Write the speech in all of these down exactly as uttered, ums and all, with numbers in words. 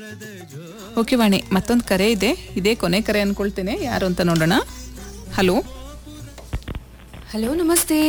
Okay ವಾಣಿ, ಮತ್ತೊಂದು ಕರೆ ಇದೆ. ಇದೇ ಕೊನೆ ಕರೆ ಅನ್ಕೊಳ್ತೇನೆ. ಯಾರು ಅಂತ ನೋಡೋಣ. ಹಲೋ ಹಲೋ, ನಮಸ್ತೆ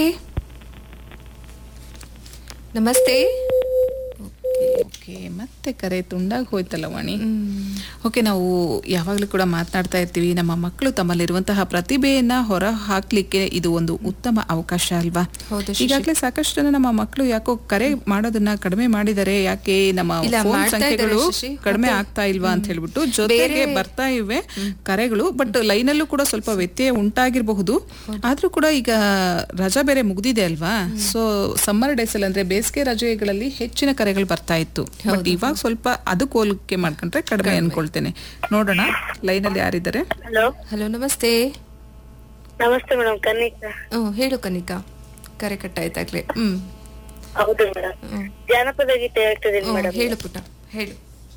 ನಮಸ್ತೆ. ಓಕೆ, ಮತ್ತೆ ಕರೆ ತುಂಡಾಗಿ ಹೋಯ್ತಲ್ಲ ವಾಣಿ. ಓಕೆ, ನಾವು ಯಾವಾಗಲೂ ಕೂಡ ಮಾತನಾಡ್ತಾ ಇರ್ತೀವಿ, ನಮ್ಮ ಮಕ್ಕಳು ತಮ್ಮಲ್ಲಿರುವಂತಹ ಪ್ರತಿಭೆಯನ್ನ ಹೊರ ಹಾಕ್ಲಿಕ್ಕೆ ಇದು ಒಂದು ಉತ್ತಮ ಅವಕಾಶ ಅಲ್ವಾ? ಈಗಾಗಲೇ ಸಾಕಷ್ಟು ಜನ ನಮ್ಮ ಮಕ್ಕಳು ಯಾಕೋ ಕರೆ ಮಾಡೋದನ್ನ ಕಡಿಮೆ ಮಾಡಿದ್ದಾರೆ. ಯಾಕೆ ನಮ್ಮ ಫೋನ್ ಸಂಖ್ಯೆಗಳು ಕಡಿಮೆ ಆಗ್ತಾ ಇಲ್ವಾ ಅಂತ ಹೇಳ್ಬಿಟ್ಟು ಜೊತೆಗೆ ಬರ್ತಾ ಇವೆ ಕರೆಗಳು. ಬಟ್ ಲೈನಲ್ಲೂ ಕೂಡ ಸ್ವಲ್ಪ ವ್ಯತ್ಯಯ ಉಂಟಾಗಿರಬಹುದು. ಆದ್ರೂ ಕೂಡ ಈಗ ರಜಾ ಬೇರೆ ಮುಗ್ದಿದೆ ಅಲ್ವಾ? ಸೊ ಸಮ್ಮರ್ ಡೇಸ್ ಅಲ್ಲಿ ಅಂದ್ರೆ ಬೇಸಿಗೆ ರಜೆಗಳಲ್ಲಿ ಹೆಚ್ಚಿನ ಕರೆಗಳು ಬರ್ತಾ ಇತ್ತು. ಬಟ್ ಇವಾಗ ಸ್ವಲ್ಪ ಅದಕ್ಕೆ ಹೋಲಿಕೆ ಮಾಡ್ಕೊಂಡ್ರೆ ಕಡಿಮೆ ಅನ್ಕೊಳ್ತೇನೆ. ನೋಡೋಣ ಲೈನ್ ಅಲ್ಲಿ ಯಾರಿದ್ದಾರೆ. ಹಲೋ ಹಲೋ, ನಮಸ್ತೆ. ನಮಸ್ತೆ ಮೇಡಮ್, ಕನಿಕಾ. ಹ್ಮ್, ಹೇಳು ಕನಿಕಾ. ಕರೆ ಕಟ್ಟಾಯ್ತಾಗ್ಲೇ. ಹ್ಮ್ ಹೌದು ಮೇಡಮ್, ಜಾನಪದ ಗೀತೆ ಹೇಳ್ತಿದ್ದೀನಿ ಹ್ಮ್, ಮೇಡಮ್. ಹೇಳು ಪುಟ, ಹೇಳು.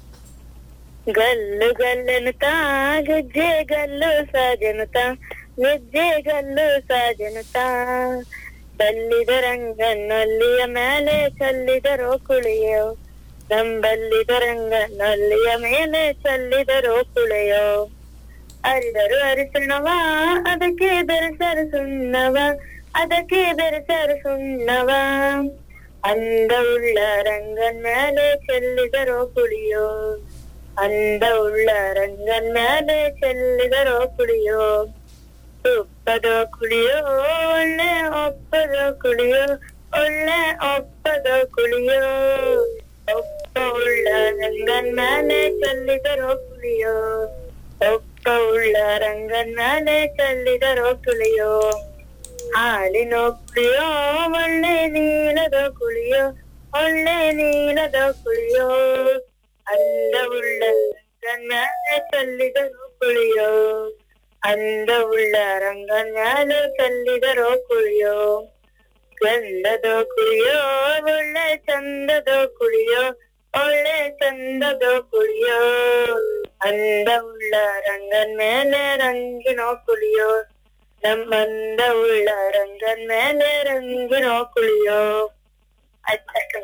ಗಲ್ಲು ಗಲ್ಲನುತಾ ಗೆಜ್ಜೆ ಗಲ್ಲು ಸಾಜನುತಾ ಗೆಜ್ಜೆ ಗಲ್ಲು ಸಾಜನುತಾ ಬಲ್ಲಿದ ರಂಗನೊಲ್ಲಿಯ ಮೇಲೆ ಚಲ್ಲಿದರೋ ಕುಳಿಯೋ ನಂಬಲ್ಲಿದ ರಂಗನೊಲ್ಲಿಯ ಮೇಲೆ ಚಲ್ಲಿದರೋ ಕುಳೆಯೋ ಅರಿದರು ಅರಿಸಣವ ಅದಕ್ಕೆ ಬೆರೆಸರು ಸುಣ್ಣವ ಅದಕ್ಕೆ ಬೆರೆಸರು ಸುಣ್ಣವ ಅಂದವುಳ್ಳ ರಂಗನ್ ಮೇಲೆ ಚೆಲ್ಲಿದರೋ ಕುಳಿಯೋ ಅಂದವುಳ್ಳ ರಂಗನ್ ಮೇಲೆ ಚೆಲ್ಲಿದರೋ ಕುಳಿಯೋ ಒಪ್ಪದ ಕುಳಿಯೋ ಒಳ್ಳೆ ಒಪ್ಪದ ಕುಳಿಯೋ ಒಳ್ಳೆ ಒಪ್ಪದ ಕುಳಿಯೋ ಒಪ್ಪ ಉಳ್ಳ ರಂಗನ್ ಮೇಲೆ ಚೆಲ್ಲಿದರೋ ಕುಳಿಯೋ ಒಪ್ಪ ಉಳ್ಳ ರಂಗನ್ ಮೇಲೆ ಚೆಲ್ಲಿದರೋ ಕುಳಿಯೋ ಹಾಲಿನ ಕುಳಿಯೋ ಒಳ್ಳೆ ನೀಲದ ಕುಳಿಯೋ ಒಳ್ಳೆ ನೀಲದ ಕುಳಿಯೋ ಅಂದವುಳ್ಳ ರಂಗನ್ ಮೇಲೆ ಚೆಲ್ಲಿದರೋ ಕುಳಿಯೋ ಅಂದವುಳ್ಳ ರಂಗನ್ ಮೇಲೆ ಚೆಲ್ಲಿದರೋ ಕುಳಿಯೋ ಗಂಧದ ಕುಳಿಯೋ ಒಳ್ಳೆ ಚಂದದ ಕುಳಿಯೋ ಒಳ್ಳೆ ಚಂದದ ಕುಳಿಯೋ ಅಂದವುಳ್ಳ ರಂಗನ್ ಮೇಲೆ ರಂಗಿನ ಕುಳಿಯೋ ನಮ್ಮಂದ ಉಳ್ಳ ರಂಗನ್ ಮೇಲೆ ರಂಗಿನ ಕುಳಿಯೋ. ಆಯ್ತು.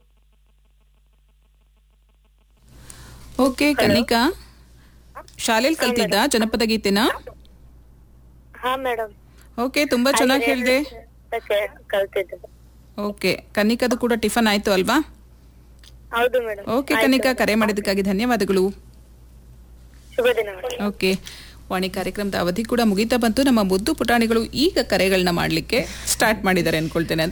ಓಕೆ ಕನಿಕಾ, ಶಾಲೆಯಲ್ಲಿ ಕಲ್ತಿದ್ದ ಜನಪದ ಗೀತೆನ? ಹಾ ಮೇಡಮ್. ಓಕೆ, ತುಂಬಾ ಚೆನ್ನಾಗಿ ಹೇಳಿದೆ. ಕಲ್ತಿದ್ದೆ. ಓಕೆ, ಕನಿಕಾದು ಕೂಡ ಟಿಫನ್ ಆಯ್ತು ಅಲ್ವಾ? ಹೌದು ಮೇಡಮ್. ಓಕೆ ಕನಿಕಾ, ಕರೆ ಮಾಡಿದ್ದಕ್ಕಾಗಿ ಧನ್ಯವಾದಗಳು. ಶುಭ ದಿನ ಮೇಡಮ್. ಓಕೆ, ವಾಣಿ ಕಾರ್ಯಕ್ರಮದ ಅವಧಿ ಕೂಡ ಮುಗಿತಾ ಬಂತು. ನಮ್ಮ ಮುದ್ದು ಪುಟಾಣಿಗಳು ಈಗ ಕರೆಗಳನ್ನ ಮಾಡ್ಲಿಕ್ಕೆ ಸ್ಟಾರ್ಟ್ ಮಾಡಿದ್ದಾರೆ ಅನ್ಕೊಳ್ತೇನೆ.